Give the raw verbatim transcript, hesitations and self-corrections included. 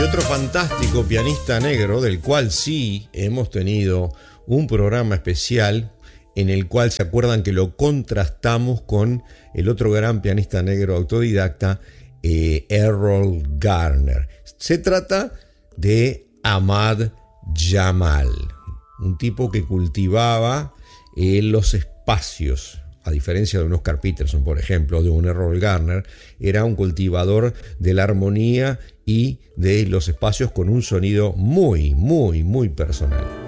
otro fantástico pianista negro, del cual sí hemos tenido un programa especial, en el cual se acuerdan que lo contrastamos con el otro gran pianista negro autodidacta, eh, Errol Garner. Se trata de Ahmad Jamal, un tipo que cultivaba eh, los espacios. A diferencia de un Oscar Peterson, por ejemplo, de un Errol Garner, era un cultivador de la armonía y de los espacios con un sonido muy, muy, muy personal.